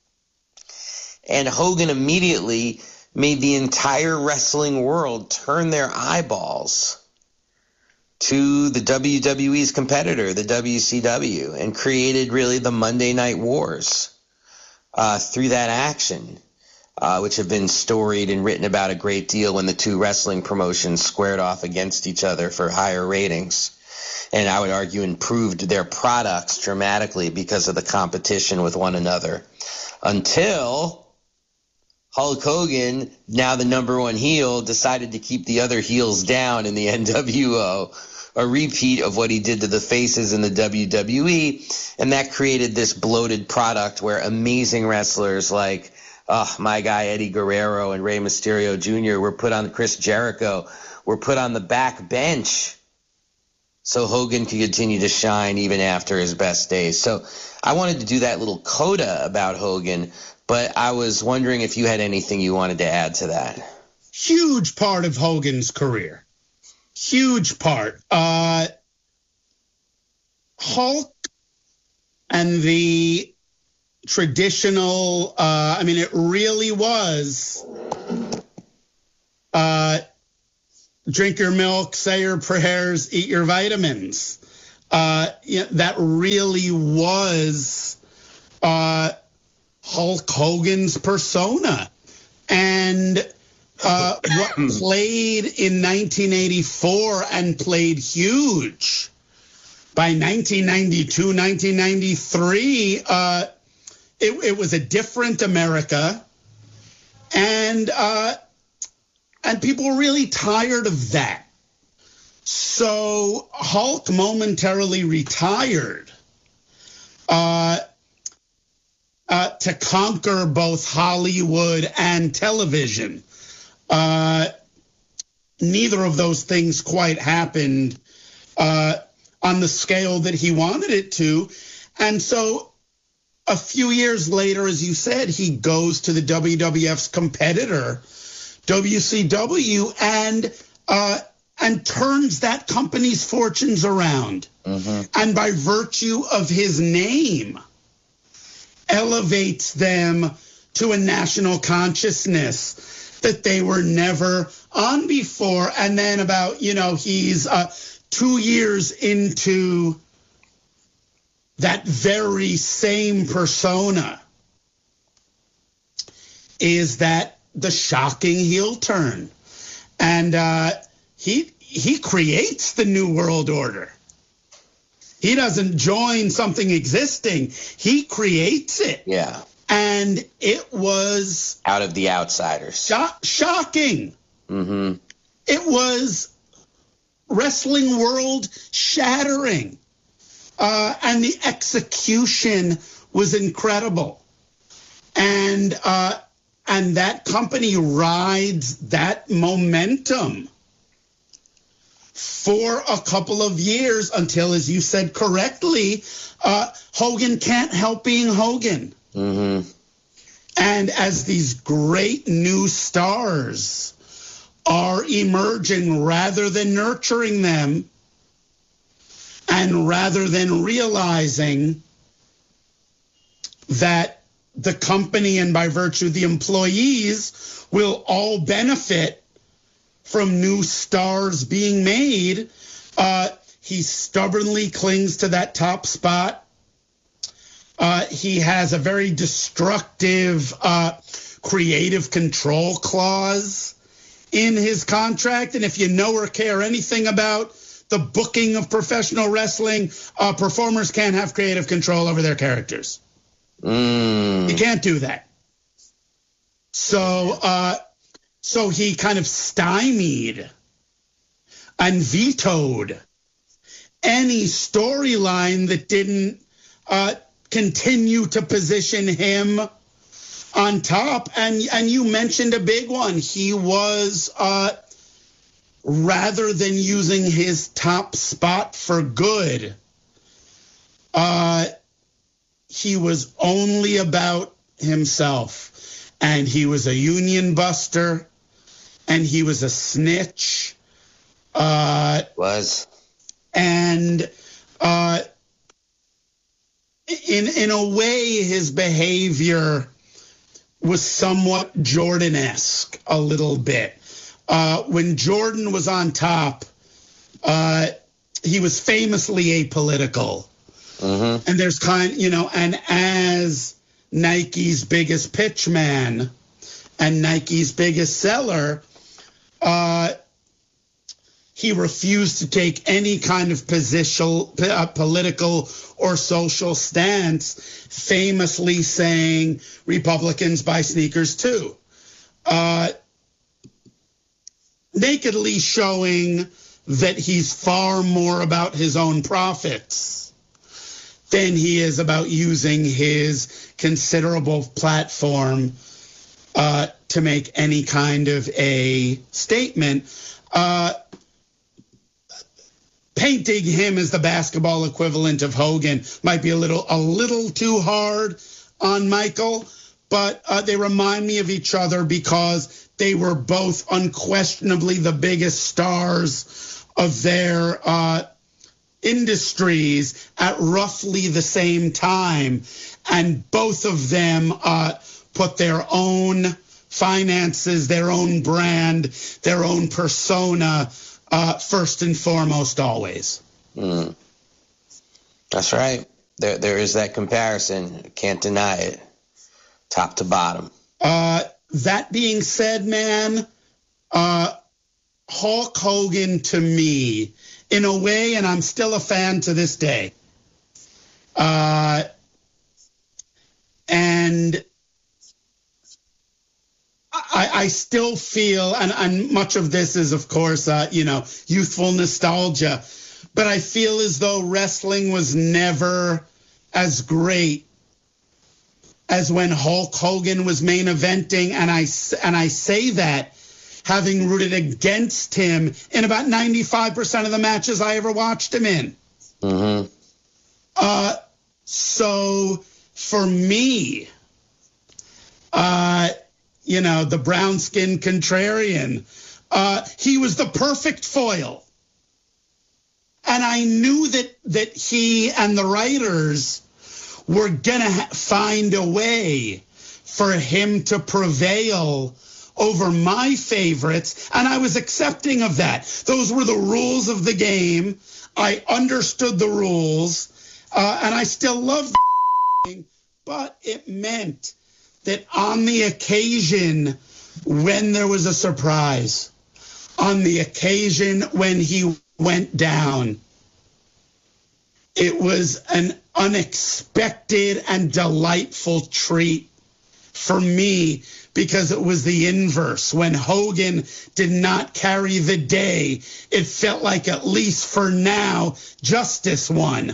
[SPEAKER 8] And Hogan immediately made the entire wrestling world turn their eyeballs to the W W E's competitor, the W C W, and created really the Monday Night Wars uh, through that action, uh, which have been storied and written about a great deal when the two wrestling promotions squared off against each other for higher ratings. And I would argue improved their products dramatically because of the competition with one another. Until Hulk Hogan, now the number one heel, decided to keep the other heels down in the N W O, a repeat of what he did to the faces in the W W E, and that created this bloated product where amazing wrestlers like oh, my guy Eddie Guerrero and Rey Mysterio Junior were put on, Chris Jericho, were put on the back bench so Hogan could continue to shine even after his best days. So I wanted to do that little coda about Hogan, but I was wondering if you had anything you wanted to add to that.
[SPEAKER 10] Huge part of Hogan's career. Huge part. Uh, Hulk and the traditional, uh, I mean, it really was uh, drink your milk, say your prayers, eat your vitamins. Uh, you know, that really was uh, Hulk Hogan's persona. And uh, what played in nineteen eighty-four and played huge by nineteen ninety-two, nineteen ninety-three, uh, it, it was a different America. And uh, and people were really tired of that. So Hulk momentarily retired uh, uh, to conquer both Hollywood and television. Uh, neither of those things quite happened uh, on the scale that he wanted it to. And so a few years later, as you said, he goes to the W W F's competitor, W C W, and uh, and turns that company's fortunes around. Mm-hmm. And by virtue of his name, elevates them to a national consciousness that they were never on before. And then about, you know, he's uh, two years into that very same persona is that the shocking heel turn. And uh, he he creates the New World Order. He doesn't join something existing. He creates it.
[SPEAKER 8] Yeah.
[SPEAKER 10] And it was
[SPEAKER 8] out of the outsiders.
[SPEAKER 10] Shock, shocking.
[SPEAKER 8] Mm-hmm.
[SPEAKER 10] It was wrestling world shattering. Uh, and the execution was incredible. And uh, and that company rides that momentum for a couple of years until, as you said correctly, uh, Hogan can't help being Hogan.
[SPEAKER 8] Mm-hmm.
[SPEAKER 10] And as these great new stars are emerging, rather than nurturing them, and rather than realizing that the company and by virtue the employees will all benefit from new stars being made, uh, he stubbornly clings to that top spot. Uh, he has a very destructive uh, creative control clause in his contract. And if you know or care anything about the booking of professional wrestling, uh, performers can't have creative control over their characters.
[SPEAKER 8] Mm.
[SPEAKER 10] You can't do that. So, uh, so he kind of stymied and vetoed any storyline that didn't uh, continue to position him on top. And and you mentioned a big one. He was, uh, rather than using his top spot for good, uh, he was only about himself. And he was a union buster, and he was a snitch. Uh,
[SPEAKER 8] was.
[SPEAKER 10] And uh, in in a way, his behavior was somewhat Jordan-esque a little bit. Uh, when Jordan was on top, uh, he was famously apolitical.
[SPEAKER 8] Mm-hmm.
[SPEAKER 10] And there's kind, you know, and as Nike's biggest pitchman and Nike's biggest seller, uh, he refused to take any kind of position, uh, political or social stance, famously saying Republicans buy sneakers too. Uh, nakedly showing that he's far more about his own profits than he is about using his considerable platform uh, to make any kind of a statement. Uh, painting him as the basketball equivalent of Hogan might be a little a little too hard on Michael, but uh, they remind me of each other because they were both unquestionably the biggest stars of their uh, industries at roughly the same time, and both of them uh, put their own finances, their own brand, their own persona uh, first and foremost always.
[SPEAKER 8] Mm. That's right. There, there is that comparison. Can't deny it. Top to bottom.
[SPEAKER 10] Uh, that being said, man, uh, Hulk Hogan to me, in a way, and I'm still a fan to this day. Uh, and I, I still feel, and, and much of this is, of course, uh, you know, youthful nostalgia, but I feel as though wrestling was never as great as when Hulk Hogan was main eventing, and I, and I say that having rooted against him in about ninety-five percent of the matches I ever watched him in.
[SPEAKER 8] Mm-hmm.
[SPEAKER 10] Uh, so for me, uh, you know, the brown-skinned contrarian, uh, he was the perfect foil. And I knew that that he and the writers were going to ha- find a way for him to prevail over my favorites, and I was accepting of that. Those were the rules of the game. I understood the rules, uh, and I still loved the but it meant that on the occasion when there was a surprise, on the occasion when he went down, it was an unexpected and delightful treat for me, because it was the inverse. When Hogan did not carry the day, it felt like, at least for now, justice won.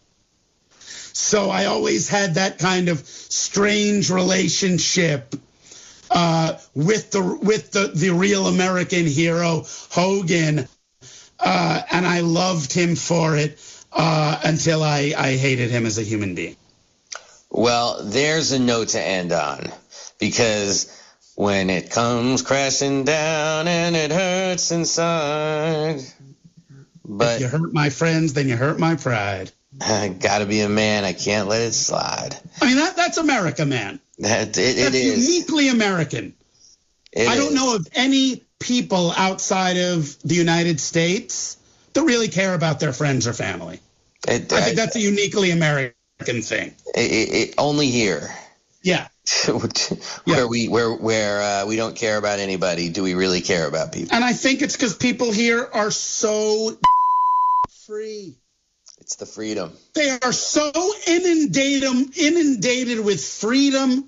[SPEAKER 10] So I always had that kind of strange relationship uh, with the with the, the real American hero, Hogan, uh, and I loved him for it uh, until I, I hated him as a human being.
[SPEAKER 8] Well, there's a note to end on, because when it comes crashing down and it hurts inside. But
[SPEAKER 10] if you hurt my friends, then you hurt my pride.
[SPEAKER 8] I gotta be a man. I can't let it slide.
[SPEAKER 10] I mean, that that's America, man.
[SPEAKER 8] That, it, it
[SPEAKER 10] that's
[SPEAKER 8] is.
[SPEAKER 10] uniquely American.
[SPEAKER 8] It
[SPEAKER 10] I don't
[SPEAKER 8] is.
[SPEAKER 10] know of any people outside of the United States that really care about their friends or family.
[SPEAKER 8] It,
[SPEAKER 10] I
[SPEAKER 8] I
[SPEAKER 10] think that's a uniquely American thing.
[SPEAKER 8] It, it, it, only here.
[SPEAKER 10] Yeah.
[SPEAKER 8] where
[SPEAKER 10] yeah.
[SPEAKER 8] we where where uh, we don't care about anybody, do we really care about people?
[SPEAKER 10] And I think it's because people here are so free.
[SPEAKER 8] It's the freedom.
[SPEAKER 10] They are so inundated inundated with freedom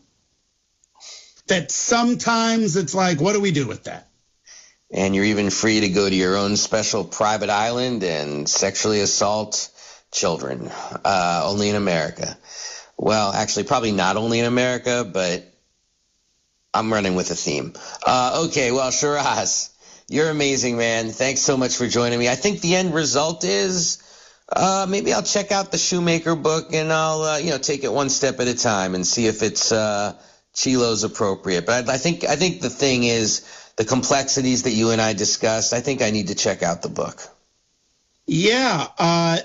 [SPEAKER 10] that sometimes it's like, what do we do with that?
[SPEAKER 8] And you're even free to go to your own special private island and sexually assault children, uh, only in America. Well, actually, probably not only in America, but I'm running with a theme. Uh, okay, well, Shiraz, you're amazing, man. Thanks so much for joining me. I think the end result is uh, maybe I'll check out the Shoemaker book, and I'll uh, you know take it one step at a time and see if it's uh, Chilo's appropriate. But I, I think I think the thing is the complexities that you and I discussed. I think I need to check out the book.
[SPEAKER 10] Yeah. Uh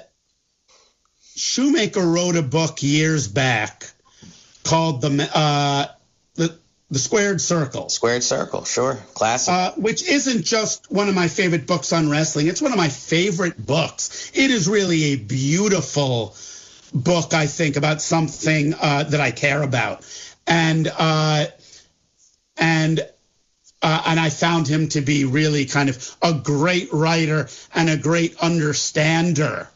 [SPEAKER 10] Shoemaker wrote a book years back called the uh, the the Squared Circle.
[SPEAKER 8] Squared Circle, sure, classic.
[SPEAKER 10] Uh, which isn't just one of my favorite books on wrestling; it's one of my favorite books. It is really a beautiful book, I think, about something uh, that I care about, and uh, and. Uh, and I found him to be really kind of a great writer and a great understander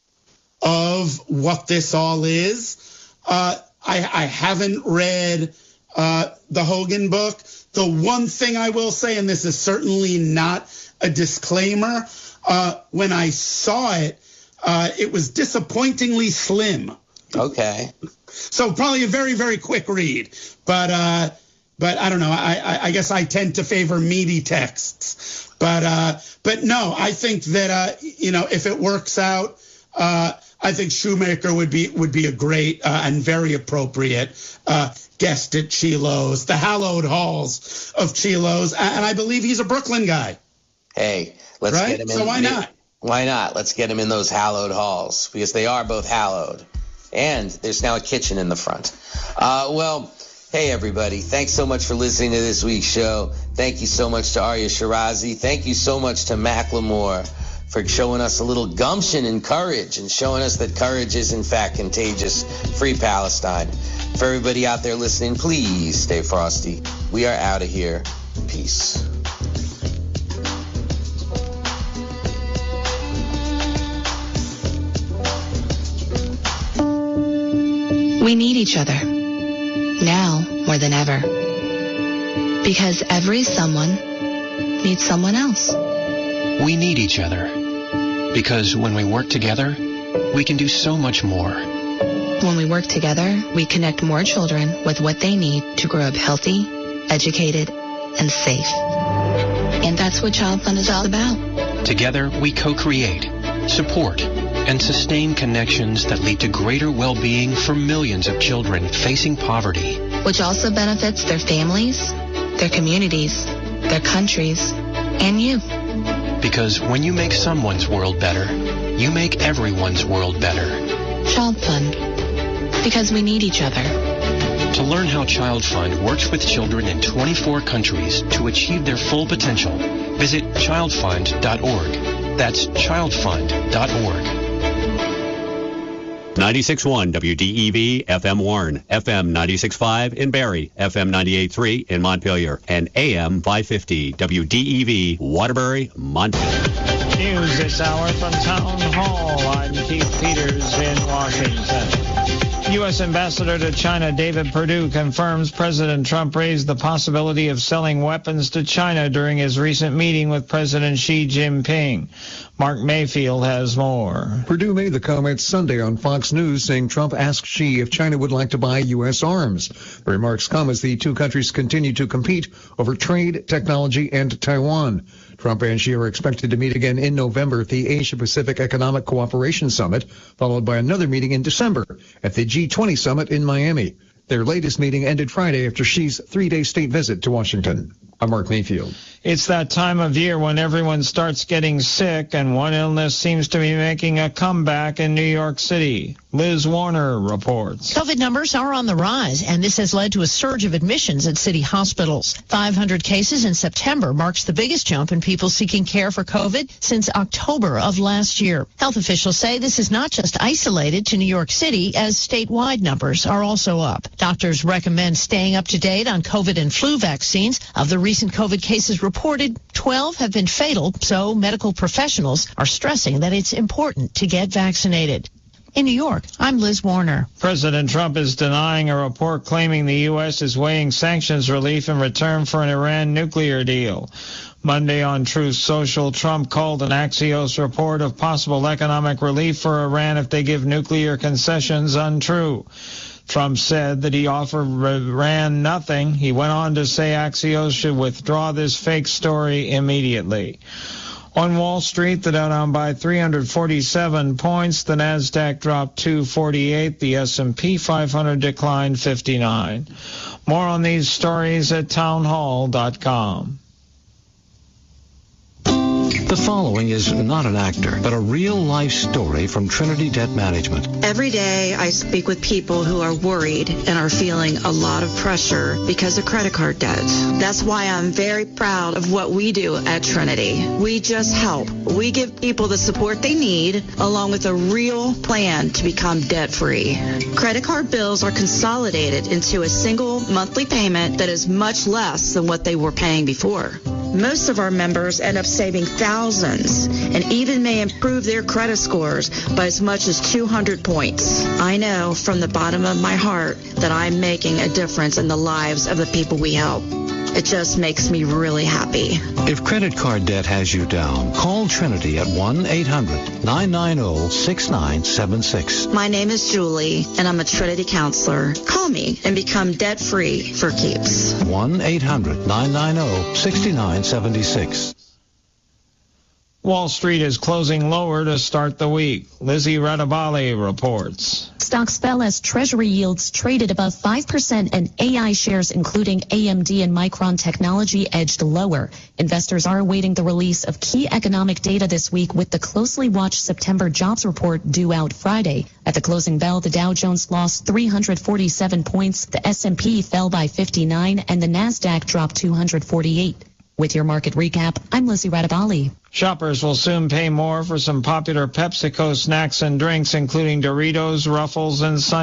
[SPEAKER 10] of what this all is. Uh, I, I haven't read uh, the Hogan book. The one thing I will say, and this is certainly not a disclaimer, uh, when I saw it, uh, it was disappointingly slim.
[SPEAKER 8] Okay.
[SPEAKER 10] So probably a very, very quick read. But uh, but I don't know. I, I, I guess I tend to favor meaty texts. But uh, but no, I think that uh, you know, if it works out, uh, I think Shoemaker would be would be a great uh, and very appropriate uh, guest at Chilo's, the hallowed halls of Chilo's, and I believe he's a Brooklyn guy.
[SPEAKER 8] Hey, let's
[SPEAKER 10] right?
[SPEAKER 8] get him in.
[SPEAKER 10] So why not?
[SPEAKER 8] Why not? Let's get him in those hallowed halls, because they are both hallowed. And there's now a kitchen in the front. Uh, well, hey, everybody. Thanks so much for listening to this week's show. Thank you so much to Arya Shirazi. Thank you so much to Macklemore for showing us a little gumption and courage and showing us that courage is, in fact, contagious. Free Palestine. For everybody out there listening, please stay frosty. We are out of here. Peace.
[SPEAKER 14] We need each other, now more than ever, because every someone needs someone else.
[SPEAKER 15] We need each other, because when we work together, we can do so much more.
[SPEAKER 14] When we work together, we connect more children with what they need to grow up healthy, educated, and safe. And that's what Child Fund is all about.
[SPEAKER 15] Together, we co-create, support, and sustain connections that lead to greater well-being for millions of children facing poverty.
[SPEAKER 14] Which also benefits their families, their communities, their countries, and you.
[SPEAKER 15] Because when you make someone's world better, you make everyone's world better.
[SPEAKER 14] Child Fund. Because we need each other.
[SPEAKER 15] To learn how Child Fund works with children in twenty-four countries to achieve their full potential, visit child fund dot org. That's child fund dot org.
[SPEAKER 16] ninety-six point one W D E V F M Warren, F M ninety-six point five in Barrie, F M ninety-eight point three in Montpelier, and A M five fifty W D E V Waterbury, Montpelier.
[SPEAKER 17] News this hour from Town Hall. I'm Keith Peters in Washington. U S Ambassador to China David Perdue confirms President Trump raised the possibility of selling weapons to China during his recent meeting with President Xi Jinping. Mark Mayfield has more.
[SPEAKER 18] Perdue made the comments Sunday on Fox News, saying Trump asked Xi if China would like to buy U S arms. The remarks come as the two countries continue to compete over trade, technology, and Taiwan. Trump and Xi are expected to meet again in November at the Asia-Pacific Economic Cooperation Summit, followed by another meeting in December at the G twenty Summit in Miami. Their latest meeting ended Friday after Xi's three-day state visit to Washington. I'm Mark Mayfield.
[SPEAKER 17] It's that time of year when everyone starts getting sick, and one illness seems to be making a comeback in New York City. Liz Warner reports.
[SPEAKER 19] COVID numbers are on the rise, and this has led to a surge of admissions at city hospitals. five hundred cases in September marks the biggest jump in people seeking care for COVID since October of last year. Health officials say this is not just isolated to New York City, as statewide numbers are also up. Doctors recommend staying up to date on COVID and flu vaccines. Of the recent COVID cases reported, twelve have been fatal, so medical professionals are stressing that it's important to get vaccinated. In New York, I'm Liz Warner.
[SPEAKER 17] President Trump is denying a report claiming the U S is weighing sanctions relief in return for an Iran nuclear deal. Monday on Truth Social, Trump called an Axios report of possible economic relief for Iran if they give nuclear concessions untrue. Trump said that he offered Iran nothing. He went on to say Axios should withdraw this fake story immediately. On Wall Street, the Dow down by three hundred forty-seven points. The Nasdaq dropped two forty-eight. The S and P five hundred declined fifty-nine. More on these stories at townhall dot com.
[SPEAKER 20] The following is not an actor, but a real-life story from Trinity Debt Management.
[SPEAKER 21] Every day I speak with people who are worried and are feeling a lot of pressure because of credit card debt. That's why I'm very proud of what we do at Trinity. We just help. We give people the support they need, along with a real plan to become debt-free. Credit card bills are consolidated into a single monthly payment that is much less than what they were paying before. Most of our members end up saving thousands and even may improve their credit scores by as much as two hundred points. I know from the bottom of my heart that I'm making a difference in the lives of the people we help. It just makes me really happy.
[SPEAKER 20] If credit card debt has you down, call Trinity at one eight hundred nine nine zero six nine seven six.
[SPEAKER 21] My name is Julie, and I'm a Trinity counselor. Call me and become debt-free for keeps.
[SPEAKER 20] one eight hundred nine nine zero six nine seven six.
[SPEAKER 17] Wall Street is closing lower to start the week. Lizzie Radabali reports.
[SPEAKER 1] Stocks fell as Treasury yields traded above five percent and A I shares, including A M D and Micron Technology, edged lower. Investors are awaiting the release of key economic data this week, with the closely watched September jobs report due out Friday. At the closing bell, the Dow Jones lost three hundred forty-seven points, the S and P fell by fifty-nine, and the Nasdaq dropped two hundred forty-eight. With your market recap, I'm Lizzie Radabali.
[SPEAKER 17] Shoppers will soon pay more for some popular PepsiCo snacks and drinks, including Doritos, Ruffles, and Sun.